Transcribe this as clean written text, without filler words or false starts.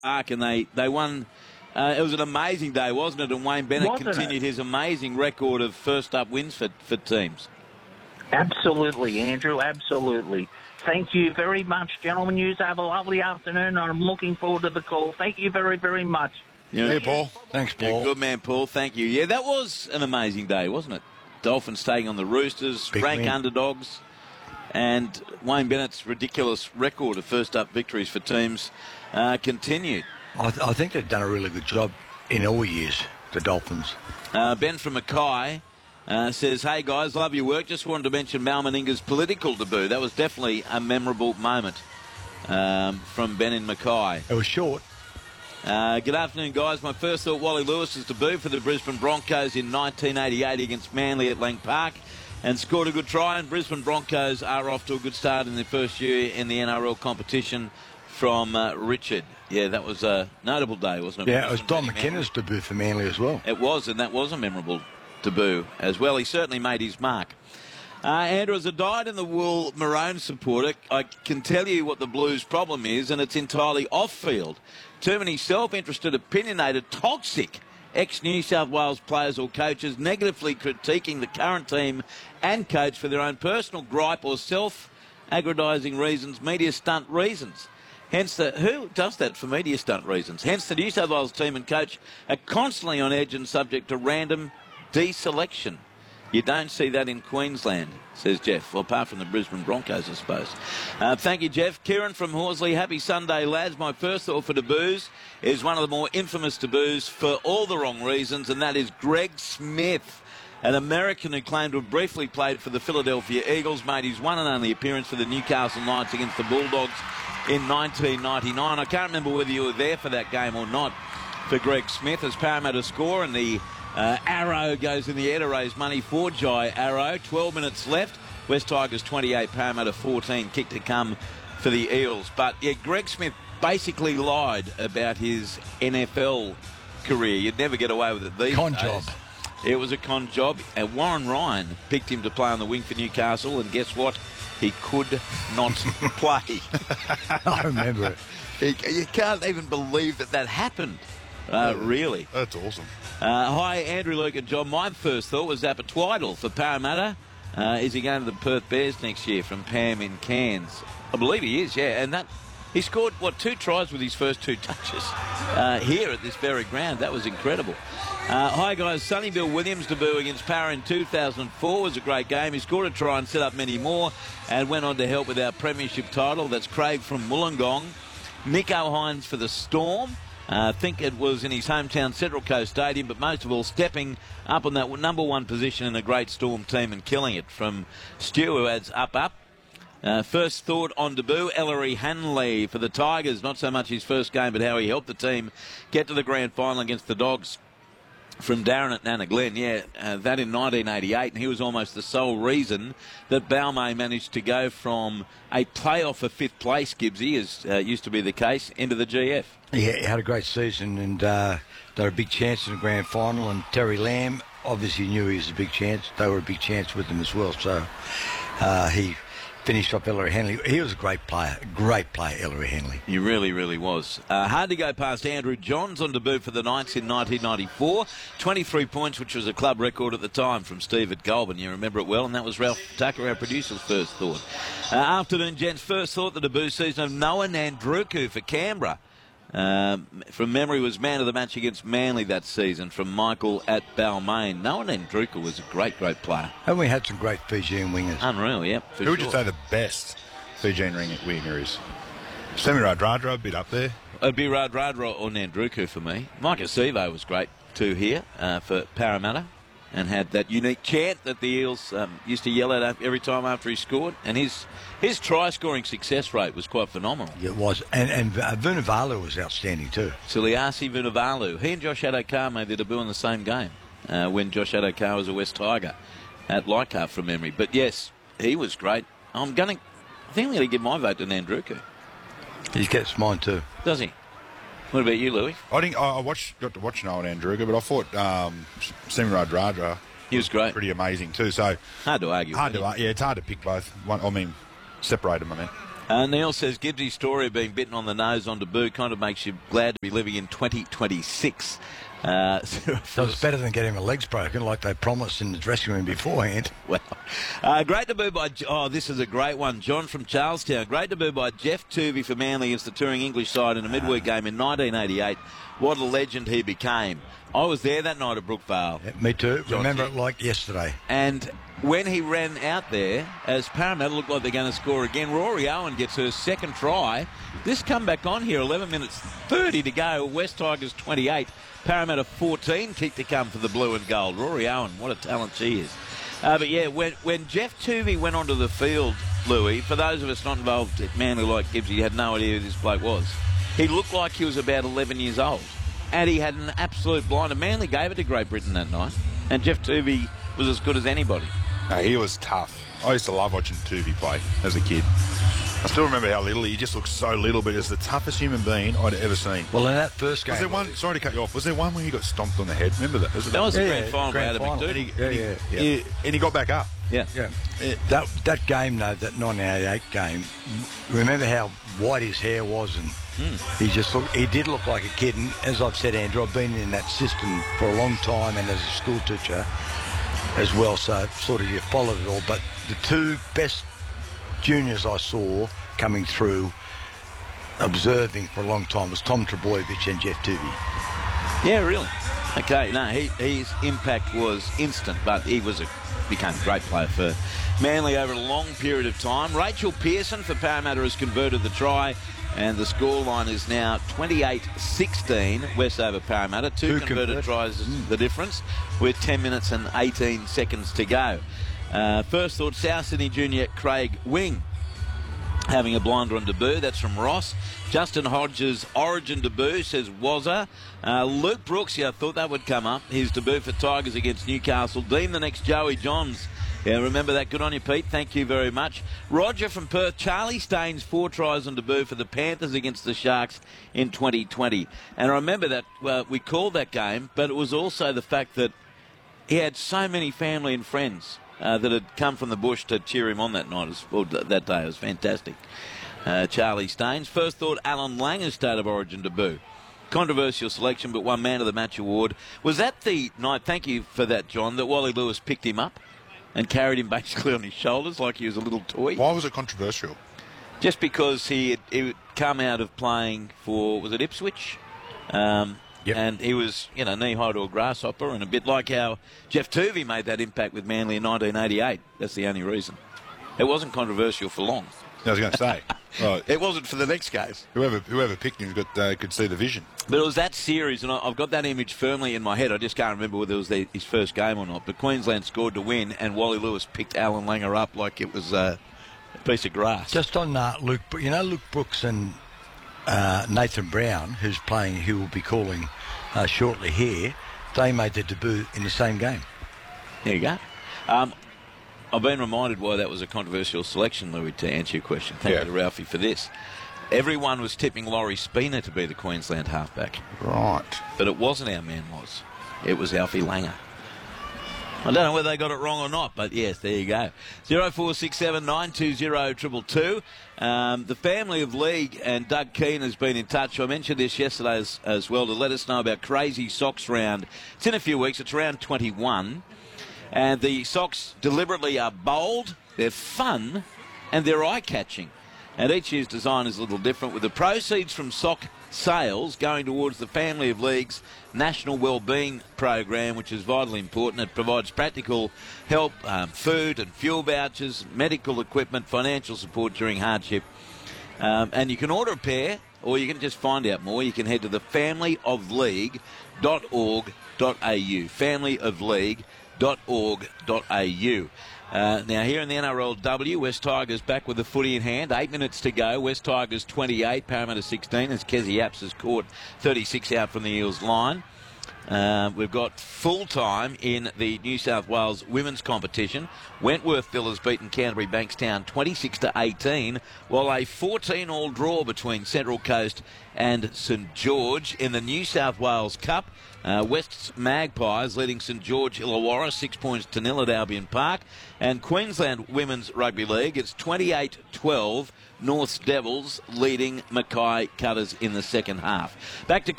Park, and they won. It was an amazing day, wasn't it? And Wayne Bennett continued his amazing record of first-up wins for teams. Absolutely, Andrew, absolutely. Thank you very much, gentlemen. You have a lovely afternoon, and I'm looking forward to the call. Thank you very, very much. Hey, Paul. Thanks, Paul. Yeah, good man, Paul. Thank you. Yeah, that was an amazing day, wasn't it? Dolphins taking on the Roosters, rank underdogs, and Wayne Bennett's ridiculous record of first-up victories for teams continued. I think they've done a really good job in all years, the Dolphins. Ben from Mackay says, hey, guys, love your work. Just wanted to mention Mal Meninga's political debut. That was definitely a memorable moment from Ben in Mackay. It was short. Good afternoon, guys. My first thought, Wally Lewis's debut for the Brisbane Broncos in 1988 against Manly at Lang Park, and scored a good try. And Brisbane Broncos are off to a good start in their first year in the NRL competition from Richard. Yeah, that was a notable day, wasn't it? Yeah, it was Don McKenna's debut for Manly as well. It was, and that was a memorable debut as well. He certainly made his mark. Andrew, as a dyed-in-the-wool Maroon supporter, I can tell you what the Blues' problem is, and it's entirely off-field. Too many self-interested, opinionated, toxic ex-New South Wales players or coaches negatively critiquing the current team and coach for their own personal gripe or self-aggrandising reasons, media stunt reasons. Hence, who does that for media stunt reasons? Hence, the New South Wales team and coach are constantly on edge and subject to random deselection. You don't see that in Queensland, says Jeff. Well, apart from the Brisbane Broncos, I suppose. Thank you, Jeff. Kieran from Horsley. Happy Sunday, lads. My first thought for debuts is one of the more infamous debuts for all the wrong reasons, and that is Greg Smith, an American who claimed to have briefly played for the Philadelphia Eagles, made his one and only appearance for the Newcastle Knights against the Bulldogs in 1999. I can't remember whether you were there for that game or not for Greg Smith as Parramatta score, and the arrow goes in the air to raise money for Jai Arrow. 12 minutes left. West Tigers 28, Parramatta 14. Kick to come for the Eels. But, yeah, Greg Smith basically lied about his NFL career. You'd never get away with it these days. Con job. It was a con job. And Warren Ryan picked him to play on the wing for Newcastle, and guess what? He could not play. I remember it. You can't even believe that happened, really. That's awesome. Hi, Andrew, Luke and John. My first thought was Zappa Twiddle for Parramatta. Is he going to the Perth Bears next year from Pam in Cairns? I believe he is, yeah. And he scored, 2 tries with his first 2 touches here at this very ground. That was incredible. Hi, guys. Sonny Bill Williams' debut against Parra in 2004 was a great game. He scored a try and set up many more and went on to help with our premiership title. That's Craig from Wollongong. Nico Hines for the Storm. I think it was in his hometown Central Coast Stadium, but most of all stepping up on that number 1 position in a great Storm team and killing it. From Stu, who adds up. First thought on debut, Ellery Hanley for the Tigers. Not so much his first game, but how he helped the team get to the grand final against the Dogs. From Darren at Nana Glen, that in 1988, and he was almost the sole reason that Balmain managed to go from a playoff for 5th place, Gibbsy, as used to be the case, into the GF. Yeah, he had a great season, and they were a big chance in the grand final, and Terry Lamb obviously knew he was a big chance. They were a big chance with him as well, so he finished off Ellery Hanley. He was a great player, Ellery Hanley. He really, really was. Hard to go past Andrew Johns on debut for the Knights in 1994. 23 points, which was a club record at the time from Steve at Goulburn. You remember it well, and that was Ralph Tucker, our producer's first thought. Afternoon, gents. First thought, the debut season of Noah Nandruku for Canberra. From memory, was man of the match against Manly that season from Michael at Balmain. Noah Nandruku was a great, great player. And we had some great Fijian wingers. Unreal, yep. Who would you say the best Fijian winger is? Semi Radradra, a bit up there. It'd be Radradra or Nandruku for me. Mike Acevo was great too here for Parramatta, and had that unique chant that the Eels used to yell at every time after he scored. And his try-scoring success rate was quite phenomenal. Yeah, it was. And Vunivalu was outstanding too. Suliasi Vunivalu. He and Josh Adokar made their debut in the same game when Josh Adokar was a West Tiger at Leichhardt from memory. But yes, he was great. I think I'm going to give my vote to Nandruku. He gets mine too. Does he? What about you, Louis? I think I got to watch Noah Nandruku, but I thought Semi Radradra. He was great. Pretty amazing too. So hard to argue. It's hard to pick both. Separate them, I mean. Neil says Gibbsy's story of being bitten on the nose on debut kind of makes you glad to be living in 2026. So it's better than getting my legs broken like they promised in the dressing room beforehand. Well, great debut by... Oh, this is a great one. John from Charlestown. Great debut by Jeff Tuvey for Manly against the touring English side in a midweek game in 1988. What a legend he became. I was there that night at Brookvale. Yeah, me too. John, remember it like yesterday. And when he ran out there, as Parramatta looked like they're going to score again, Rory Owen gets her second try. This come back on here, 11 minutes 30 to go. West Tigers 28, Parramatta 14 kick to come for the blue and gold. Rory Owen, what a talent she is. But yeah, when Jeff Tuvey went onto the field, Louis, for those of us not involved at Manly like Gibbsy, had no idea who this bloke was. He looked like he was about 11 years old. And he had an absolute blinder. Manly gave it to Great Britain that night. And Jeff Tuvey was as good as anybody. No, he was tough. I used to love watching Tuvey play as a kid. I still remember how little he just looked so little, but he was the toughest human being I'd ever seen. Well, in that first game... Was there one, sorry to cut you off, was there one where he got stomped on the head? Remember that? That was the grand final out of McDougall. And he got back up. Yeah. That game, though, that 1988 game, remember how white his hair was, and he did look like a kid. And as I've said, Andrew, I've been in that system for a long time and as a school teacher as well, so sort of you followed it all. But the two best juniors I saw coming through, observing for a long time, was Tom Trbojevic and Jeff Tuvey. Yeah, really? Okay, no, his impact was instant, but he became a great player for Manly over a long period of time. Rachel Pearson for Parramatta has converted the try, and the scoreline is now 28-16, West over Parramatta. Two converted tries is the difference, with 10 minutes and 18 seconds to go. First thought, South Sydney junior Craig Wing having a blinder on debut. That's from Ross. Justin Hodges' Origin debut, says Wazza. Luke Brooks, I thought that would come up. His debut for Tigers against Newcastle. Deem the next Joey Johns. Yeah, remember that. Good on you, Pete. Thank you very much. Roger from Perth. Charlie Staines, 4 tries on debut for the Panthers against the Sharks in 2020. And I remember that, well, we called that game, but it was also the fact that he had so many family and friends that had come from the bush to cheer him on that night, or that day. It was fantastic. Charlie Staines. First thought, Alan Langer's State of Origin debut. Controversial selection, but won Man of the Match award. Was that the night, thank you for that, John, that Wally Lewis picked him up and carried him basically on his shoulders like he was a little toy? Why was it controversial? Just because he had come out of playing for, was it Ipswich? Yep. And he was, knee-high to a grasshopper, and a bit like how Jeff Tuvey made that impact with Manly in 1988. That's the only reason. It wasn't controversial for long. I was going to say. Right. It wasn't for the next case. Whoever picked him could see the vision. But it was that series, and I've got that image firmly in my head. I just can't remember whether it was his first game or not. But Queensland scored to win, and Wally Lewis picked Alan Langer up like it was a piece of grass. Just on Luke, Luke Brooks and Nathan Brown, who will be calling shortly here, they made their debut in the same game. There you go. I've been reminded why that was a controversial selection, Louis, to answer your question. Thank you to Ralphie for this. Everyone was tipping Laurie Spina to be the Queensland halfback. Right. But it wasn't our man was. It was Alfie Langer. I don't know whether they got it wrong or not, but yes, there you go. 0467 920 222. The family of League and Doug Keane has been in touch. I mentioned this yesterday as well to let us know about Crazy Socks Round. It's in a few weeks. It's round 21. And the socks deliberately are bold, they're fun, and they're eye-catching. And each year's design is a little different, with the proceeds from sock sales going towards the Family of League's National Wellbeing Program, which is vitally important. It provides practical help, food and fuel vouchers, medical equipment, financial support during hardship. And you can order a pair, or you can just find out more. You can head to the familyofleague.org.au. familyofleague.org.au. Now here in the NRLW, West Tigers back with the footy in hand. 8 minutes to go. West Tigers 28, Parramatta 16 as Kezi Apps has caught 36 out from the Eels line. We've got full time in the New South Wales women's competition. Wentworthville has beaten Canterbury Bankstown 26-18, while a 14-all draw between Central Coast and St George in the New South Wales Cup. West's Magpies leading St George Illawarra 6-0 at Albion Park. And Queensland Women's Rugby League, it's 28-12. North's Devils leading Mackay Cutters in the second half. Back to